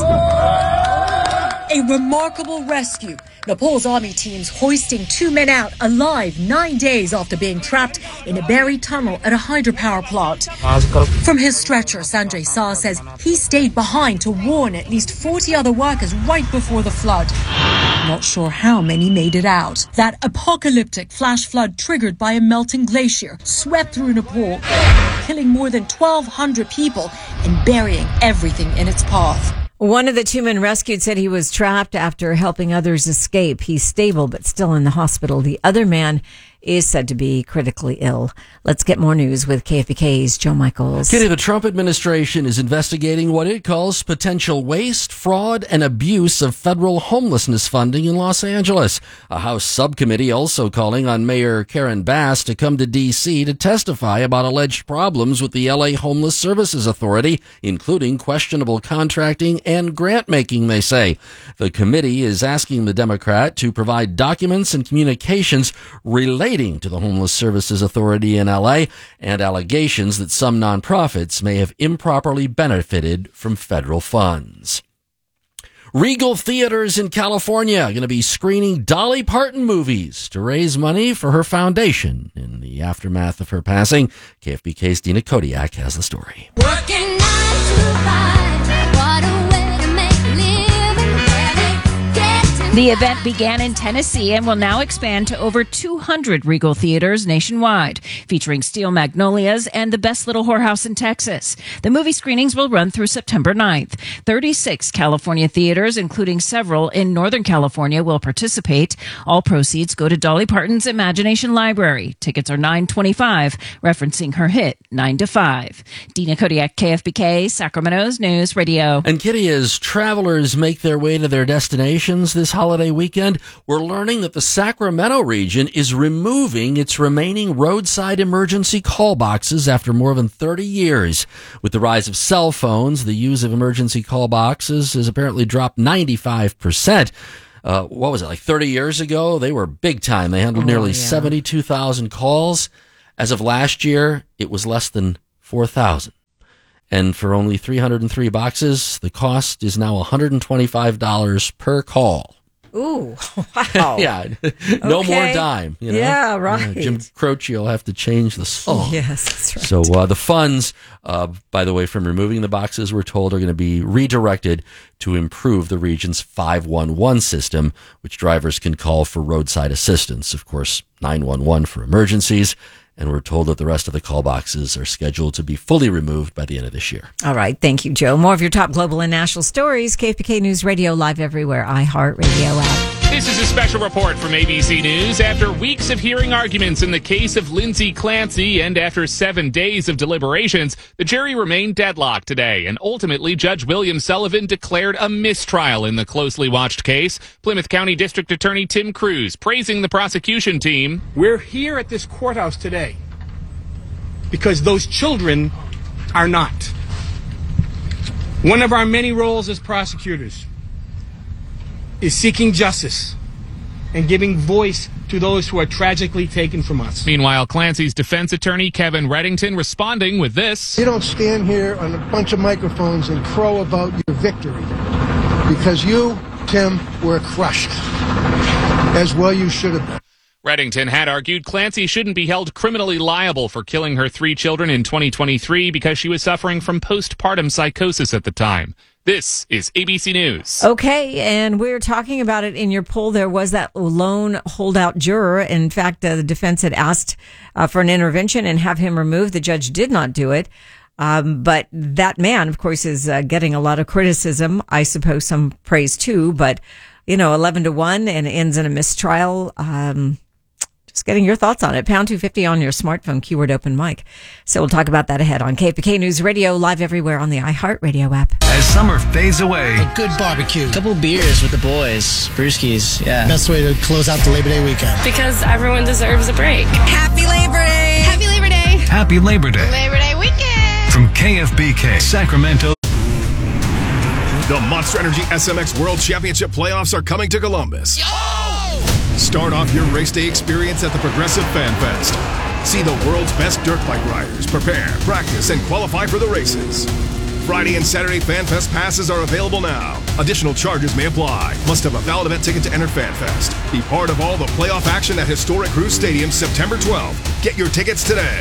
Speaker 18: A remarkable rescue. Nepal's army teams hoisting 2 men out alive 9 days after being trapped in a buried tunnel at a hydropower plant. From his stretcher, Sanjay Saar says he stayed behind to warn at least 40 other workers right before the flood. Not sure how many made it out. That apocalyptic flash flood triggered by a melting glacier swept through Nepal, killing more than 1,200 people and burying everything in its path.
Speaker 15: One of the 2 men rescued said he was trapped after helping others escape. He's stable but still in the hospital. The other man is said to be critically ill. Let's get more news with KFBK's Joe Michaels.
Speaker 22: Kitty, the Trump administration is investigating what it calls potential waste, fraud, and abuse of federal homelessness funding in Los Angeles. A House subcommittee also calling on Mayor Karen Bass to come to D.C. to testify about alleged problems with the L.A. Homeless Services Authority, including questionable contracting and grant-making, they say. The committee is asking the Democrat to provide documents and communications relating to the Homeless Services Authority in L.A. and allegations that some nonprofits may have improperly benefited from federal funds. Regal Theaters in California are going to be screening Dolly Parton movies to raise money for her foundation in the aftermath of her passing. KFBK's Dina Kodiak has the story.
Speaker 24: Working 9 to 5, what a way to make a living. Barely getting
Speaker 5: The event began in Tennessee and will now expand to over 200 Regal theaters nationwide, featuring Steel Magnolias and The Best Little Whorehouse in Texas. The movie screenings will run through September 9th. 36 California theaters, including several in Northern California, will participate. All proceeds go to Dolly Parton's Imagination Library. Tickets are $9.25, referencing her hit 9 to 5. Dina Kodiak, KFBK, Sacramento's News Radio.
Speaker 22: And Kitty, as travelers make their way to their destinations this holiday weekend, we're learning that the Sacramento region is removing its remaining roadside emergency call boxes after more than 30 years. With the rise of cell phones, the use of emergency call boxes has apparently dropped 95%. What was it, like 30 years ago? They were big time. They handled nearly 72,000 calls. As of last year, it was less than 4,000. And for only 303 boxes, the cost is now $125 per call.
Speaker 15: Ooh, wow.
Speaker 22: Yeah, no more dime. You know?
Speaker 15: Yeah, right.
Speaker 22: Jim Croce will have to change the song.
Speaker 15: Yes, that's right.
Speaker 22: So the funds, by the way, from removing the boxes, we're told, are going to be redirected to improve the region's 511 system, which drivers can call for roadside assistance. Of course, 911 for emergencies. And we're told that the rest of the call boxes are scheduled to be fully removed by the end of this year.
Speaker 15: All right. Thank you, Joe. More of your top global and national stories. KFBK News Radio, live everywhere. iHeartRadio app.
Speaker 10: This is a special report from ABC News. After weeks of hearing arguments in the case of Lindsay Clancy and after 7 days of deliberations, the jury remained deadlocked today. And ultimately, Judge William Sullivan declared a mistrial in the closely watched case. Plymouth County District Attorney Tim Cruz praising the prosecution team.
Speaker 23: We're here at this courthouse today because those children are not. One of our many roles as prosecutors is seeking justice and giving voice to those who are tragically taken from us.
Speaker 10: Meanwhile, Clancy's defense attorney, Kevin Reddington, responding with this.
Speaker 24: You don't stand here on a bunch of microphones and crow about your victory, because you, Tim, were crushed, as well you should have been.
Speaker 10: Reddington had argued Clancy shouldn't be held criminally liable for killing her 3 children in 2023 because she was suffering from postpartum psychosis at the time. This is ABC News.
Speaker 15: Okay, and we're talking about it in your poll. There was that lone holdout juror. In fact, the defense had asked for an intervention and have him removed. The judge did not do it. But that man, of course, is getting a lot of criticism. I suppose some praise too. But, 11-1 and ends in a mistrial. Just getting your thoughts on it. Pound 250 on your smartphone, keyword open mic. So we'll talk about that ahead on KFBK News Radio, live everywhere on the iHeartRadio app.
Speaker 2: As summer fades away,
Speaker 25: a good barbecue. A couple beers with the boys. Brewskis, yeah. Best way to close out the Labor Day weekend.
Speaker 26: Because everyone deserves a break.
Speaker 27: Happy Labor Day! Happy Labor Day!
Speaker 2: Happy Labor Day.
Speaker 27: Labor Day weekend!
Speaker 2: From KFBK, Sacramento.
Speaker 6: The Monster Energy SMX World Championship playoffs are coming to Columbus. Start off your race day experience at the Progressive Fan Fest. See the world's best dirt bike riders prepare, practice, and qualify for the races. Friday and Saturday Fan Fest passes are available now. Additional charges may apply. Must have a valid event ticket to enter Fan Fest. Be part of all the playoff action at historic Cruz Stadium September 12th. Get your tickets today.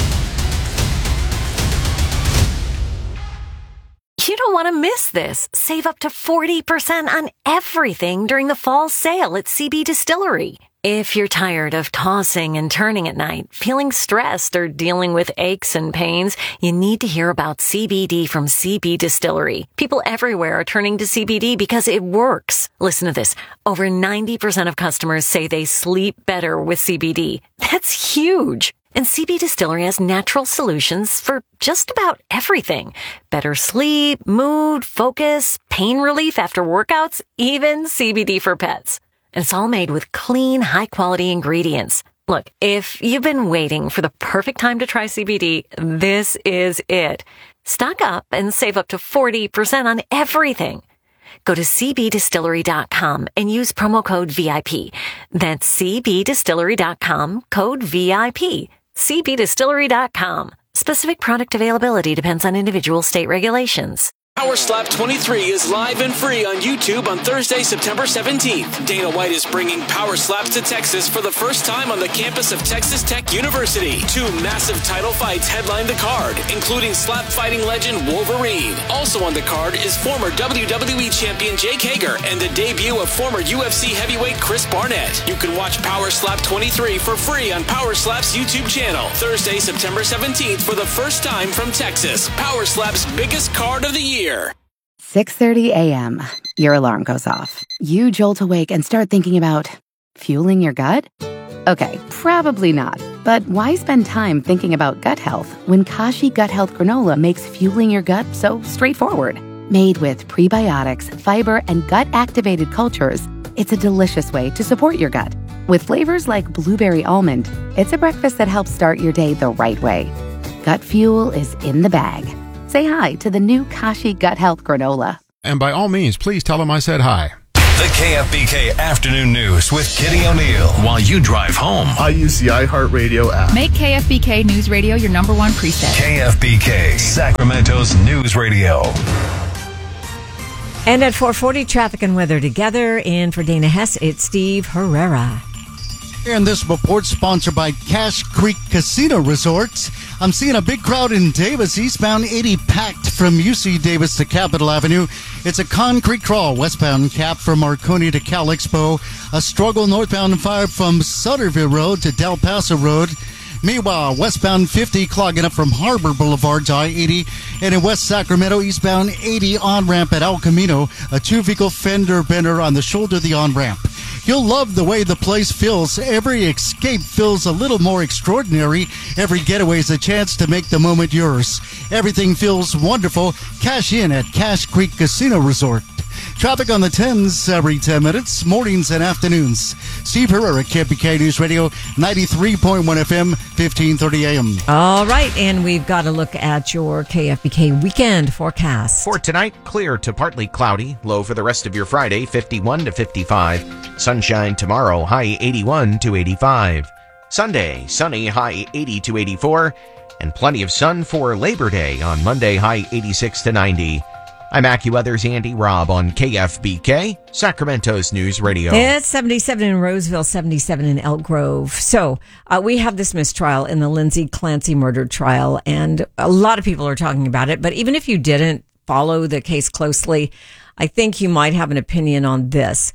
Speaker 7: You don't want to miss this. Save up to 40% on everything during the fall sale at CB Distillery. If you're tired of tossing and turning at night, feeling stressed, or dealing with aches and pains, you need to hear about CBD from CB Distillery. People everywhere are turning to CBD because it works. Listen to this. Over 90% of customers say they sleep better with CBD. That's huge. And CB Distillery has natural solutions for just about everything. Better sleep, mood, focus, pain relief after workouts, even CBD for pets. And it's all made with clean, high-quality ingredients. Look, if you've been waiting for the perfect time to try CBD, this is it. Stock up and save up to 40% on everything. Go to cbdistillery.com and use promo code VIP. That's cbdistillery.com, code VIP. cbdistillery.com. Specific product availability depends on individual state regulations.
Speaker 8: Power Slap 23 is live and free on YouTube on Thursday, September 17th. Dana White is bringing Power Slaps to Texas for the first time on the campus of Texas Tech University. 2 massive title fights headline the card, including slap fighting legend Wolverine. Also on the card is former WWE champion Jake Hager and the debut of former UFC heavyweight Chris Barnett. You can watch Power Slap 23 for free on Power Slap's YouTube channel. Thursday, September 17th for the first time from Texas. Power Slap's biggest card of the year.
Speaker 21: 6:30 a.m. Your alarm goes off. You jolt awake and start thinking about fueling your gut? Okay, probably not. But why spend time thinking about gut health when Kashi Gut Health Granola makes fueling your gut so straightforward? Made with prebiotics, fiber, and gut-activated cultures, it's a delicious way to support your gut. With flavors like blueberry almond, it's a breakfast that helps start your day the right way. Gut fuel is in the bag. Say hi to the new Kashi Gut Health Granola.
Speaker 1: And by all means, please tell them I said hi.
Speaker 2: The KFBK Afternoon News with Kitty O'Neill while you drive home.
Speaker 11: I use the iHeartRadio app.
Speaker 12: Make KFBK News Radio your number one preset.
Speaker 2: KFBK, Sacramento's news radio.
Speaker 15: And at 4:40, traffic and weather together. And for Dana Hess, it's Steve Herrera.
Speaker 16: And this report sponsored by Cache Creek Casino Resorts. I'm seeing a big crowd in Davis, eastbound 80 packed from UC Davis to Capitol Avenue. It's a concrete crawl, westbound Cap from Marconi to Cal Expo. A struggle northbound 5 from Sutterville Road to Del Paso Road. Meanwhile, westbound 50 clogging up from Harbor Boulevard to I-80. And in West Sacramento, eastbound 80 on-ramp at El Camino. A 2-vehicle fender bender on the shoulder of the on-ramp. You'll love the way the place feels. Every escape feels a little more extraordinary. Every getaway is a chance to make the moment yours. Everything feels wonderful. Cash in at Cache Creek Casino Resort. Traffic on the 10s every 10 minutes, mornings and afternoons. Steve Herrera, KFBK News Radio, 93.1 FM, 1530 AM.
Speaker 15: All right, and we've got to look at your KFBK weekend forecast.
Speaker 17: For tonight, clear to partly cloudy. Low for the rest of your Friday, 51 to 55. Sunshine tomorrow, high 81 to 85. Sunday, sunny, high 80 to 84. And plenty of sun for Labor Day on Monday, high 86 to 90. I'm AccuWeather's Andy Robb on KFBK, Sacramento's News Radio.
Speaker 15: It's 77 in Roseville, 77 in Elk Grove. So we have this mistrial in the Lindsay Clancy murder trial, and a lot of people are talking about it. But even if you didn't follow the case closely, I think you might have an opinion on this.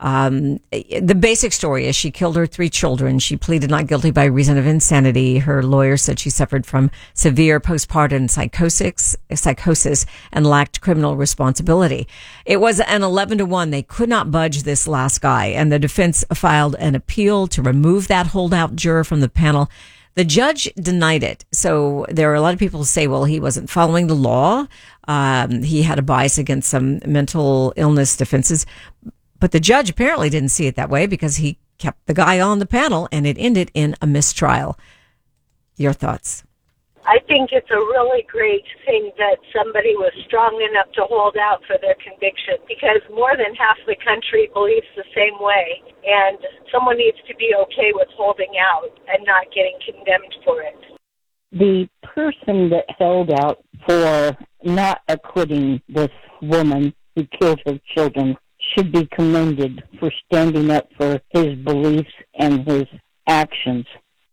Speaker 15: The basic story is she killed her 3 children. She pleaded not guilty by reason of insanity. Her lawyer said she suffered from severe postpartum psychosis and lacked criminal responsibility. It was an 11-1. They could not budge this last guy, and the defense filed an appeal to remove that holdout juror from the panel. The judge denied it. So there are a lot of people who say, well, he wasn't following the law. He had a bias against some mental illness defenses. But the judge apparently didn't see it that way because he kept the guy on the panel, and it ended in a mistrial. Your thoughts?
Speaker 13: I think it's a really great thing that somebody was strong enough to hold out for their conviction, because more than half the country believes the same way, and someone needs to be okay with holding out and not getting condemned for it.
Speaker 14: The person that held out for not acquitting this woman who killed her children should be commended for standing up for his beliefs and his actions.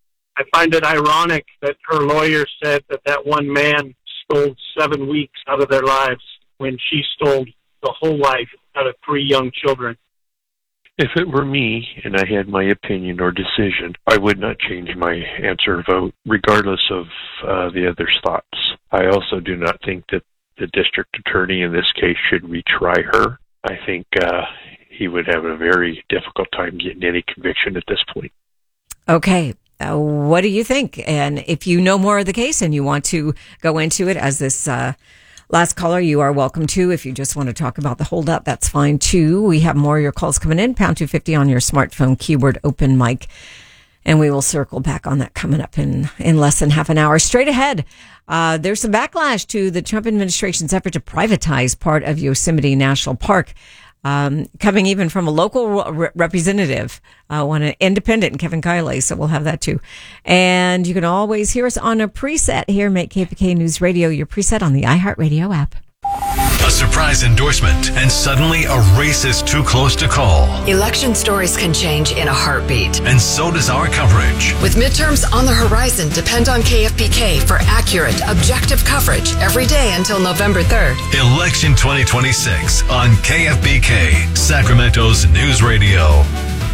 Speaker 19: I find it ironic that her lawyer said that that one man stole 7 weeks out of their lives when she stole the whole life out of 3 young children.
Speaker 20: If it were me and I had my opinion or decision, I would not change my answer or vote, regardless of the other's thoughts. I also do not think that the district attorney in this case should retry her. I think he would have a very difficult time getting any conviction at this point.
Speaker 15: Okay. What do you think? And if you know more of the case and you want to go into it as this last caller, you are welcome to. If you just want to talk about the holdup, that's fine too. We have more of your calls coming in. Pound 250 on your smartphone, keyword open mic. And we will circle back on that coming up in less than half an hour. Straight ahead, there's some backlash to the Trump administration's effort to privatize part of Yosemite National Park, coming even from a local representative, one independent, Kevin Kiley. So we'll have that too. And you can always hear us on a preset here. Make KFBK News Radio your preset on the iHeartRadio app.
Speaker 2: A surprise endorsement, and suddenly a race is too close to call.
Speaker 3: Election stories can change in a heartbeat.
Speaker 2: And so does our coverage.
Speaker 3: With midterms on the horizon, depend on KFBK for accurate, objective coverage every day until November 3rd.
Speaker 2: Election 2026 on KFBK, Sacramento's news radio.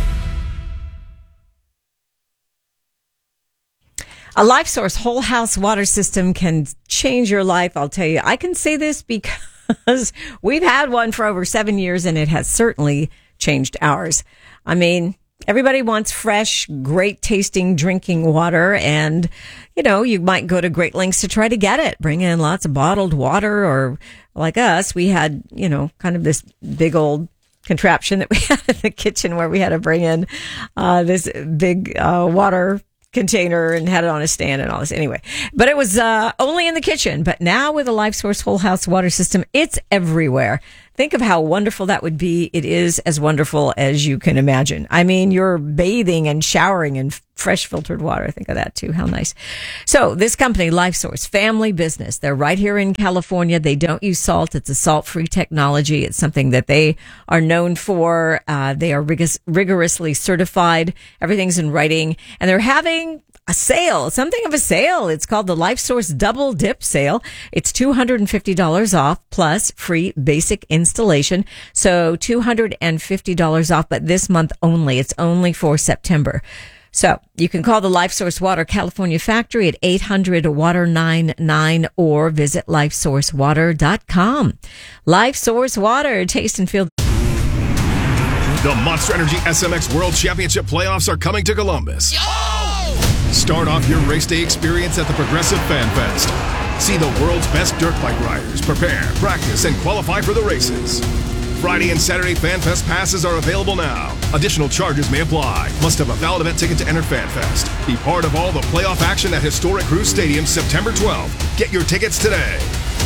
Speaker 15: A LifeSource whole house water system can change your life. I'll tell you, I can say this because we've had one for over 7 years and it has certainly changed ours. I mean, everybody wants fresh, great tasting drinking water, and, you know, you might go to great lengths to try to get it. Bring in lots of bottled water, or like us, we had, you know, kind of this big old contraption that we had in the kitchen where we had to bring in this big water container and had it on a stand and all this. Anyway, but it was only in the kitchen. But now with a LifeSource whole house water system, it's everywhere. Think of how wonderful that would be. It is as wonderful as you can imagine. I mean, you're bathing and showering in fresh filtered water. Think of that too. How nice. So this company, LifeSource, family business. They're right here in California. They don't use salt. It's a salt-free technology. It's something that they are known for. They are rigorously certified. Everything's in writing. And they're having a sale, something of a sale. It's called the LifeSource Double Dip Sale. It's $250 off plus free basic installation. So $250 off, but this month only. It's only for September. So you can call the LifeSource Water California factory at 800-WATER-99 or visit LifeSourceWater.com. LifeSource Water, taste and feel.
Speaker 6: The Monster Energy SMX World Championship playoffs are coming to Columbus. Start off your race day experience at the Progressive Fan Fest. See the world's best dirt bike riders prepare, practice, and qualify for the races. Friday and Saturday Fan Fest passes are available now. Additional charges may apply. Must have a valid event ticket to enter Fan Fest. Be part of all the playoff action at historic Cruz Stadium September 12th. Get your tickets today.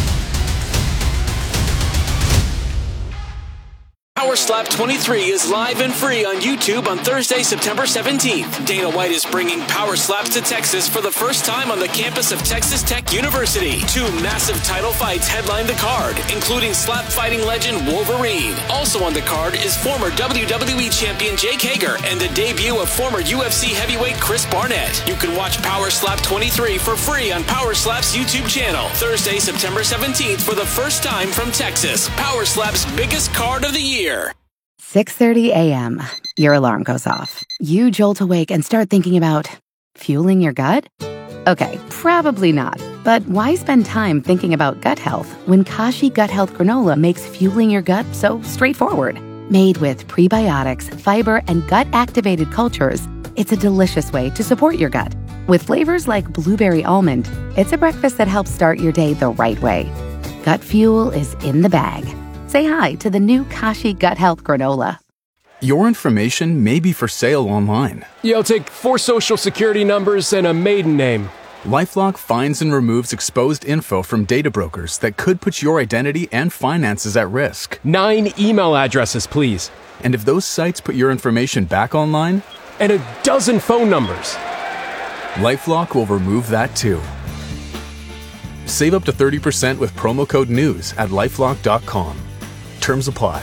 Speaker 8: Power Slap 23 is live and free on YouTube on Thursday, September 17th. Dana White is bringing Power Slaps to Texas for the first time on the campus of Texas Tech University. 2 massive title fights headline the card, including slap fighting legend Wolverine. Also on the card is former WWE champion Jake Hager and the debut of former UFC heavyweight Chris Barnett. You can watch Power Slap 23 for free on Power Slap's YouTube channel. Thursday, September 17th for the first time from Texas. Power Slap's biggest card of the year.
Speaker 21: 6:30 a.m. Your alarm goes off. You jolt awake and start thinking about fueling your gut? Okay, probably not. But why spend time thinking about gut health when Kashi Gut Health Granola makes fueling your gut so straightforward? Made with prebiotics, fiber, and gut-activated cultures, it's a delicious way to support your gut. With flavors like blueberry almond, it's a breakfast that helps start your day the right way. Gut fuel is in the bag. Say hi to the new Kashi Gut Health Granola.
Speaker 4: Your information may be for sale online.
Speaker 5: You'll take 4 social security numbers and a maiden name.
Speaker 4: LifeLock finds and removes exposed info from data brokers that could put your identity and finances at risk.
Speaker 5: 9 email addresses, please.
Speaker 4: And if those sites put your information back online?
Speaker 5: And a dozen phone numbers.
Speaker 4: LifeLock will remove that too. Save up to 30% with promo code NEWS at LifeLock.com. Terms apply.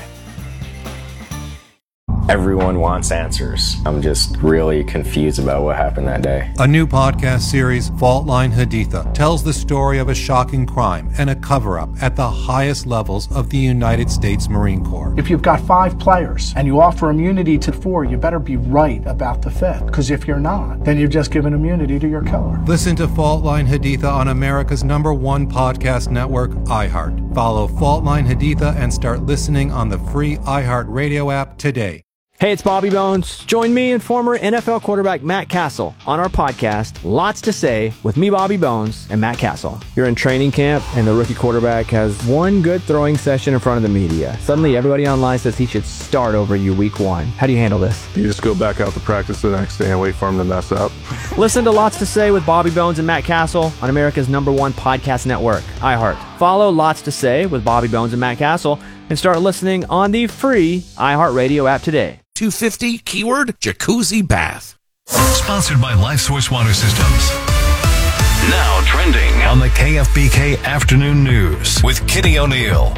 Speaker 9: Everyone wants answers. I'm just really confused about what happened that day.
Speaker 18: A new podcast series, Fault Line Haditha, tells the story of a shocking crime and a cover-up at the highest levels of the United States Marine Corps.
Speaker 22: If you've got 5 players and you offer immunity to 4, you better be right about the 5th. Because if you're not, then you've just given immunity to your killer.
Speaker 18: Listen to Fault Line Haditha on America's #1 podcast network, iHeart. Follow Fault Line Haditha and start listening on the free iHeart Radio app today.
Speaker 23: Hey, it's Bobby Bones. Join me and former NFL quarterback Matt Castle on our podcast, Lots to Say, with me, Bobby Bones, and Matt Castle. You're in training camp, and the rookie quarterback has one good throwing session in front of the media. Suddenly, everybody online says he should start over you week 1. How do you handle this?
Speaker 28: You just go back out to practice the next day and wait for him to mess up.
Speaker 23: Listen to Lots to Say with Bobby Bones and Matt Castle on America's #1 podcast network, iHeart. Follow Lots to Say with Bobby Bones and Matt Castle and start listening on the free iHeart Radio app today.
Speaker 2: 250 keyword jacuzzi bath. Sponsored by LifeSource Water Systems. Now trending on the KFBK Afternoon News with Kitty O'Neill.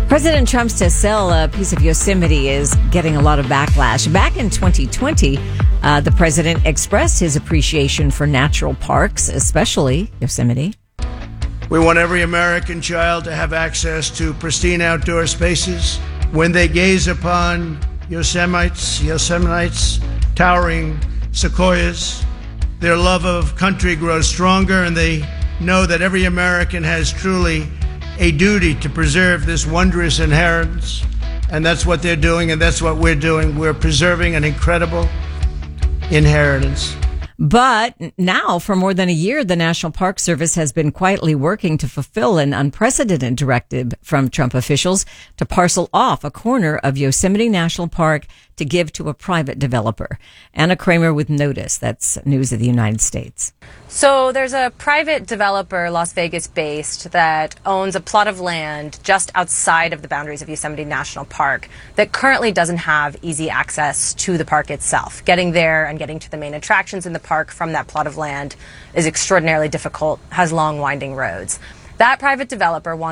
Speaker 15: President Trump's to sell a piece of Yosemite is getting a lot of backlash. Back in 2020, the president expressed his appreciation for natural parks, especially Yosemite.
Speaker 1: We want every American child to have access to pristine outdoor spaces. When they gaze upon Yosemite's towering sequoias, their love of country grows stronger, and they know that every American has truly a duty to preserve this wondrous inheritance. And that's what they're doing, and that's what we're doing. We're preserving an incredible inheritance.
Speaker 15: But now, for more than a year, the National Park Service has been quietly working to fulfill an unprecedented directive from Trump officials to parcel off a corner of Yosemite National Park to give to a private developer. Anna Kramer with Notice. That's News of the United States.
Speaker 7: So there's a private developer, Las Vegas based, that owns a plot of land just outside of the boundaries of Yosemite National Park that currently doesn't have easy access to the park itself. Getting there and getting to the main attractions in the park from that plot of land is extraordinarily difficult, has long winding roads. That private developer wants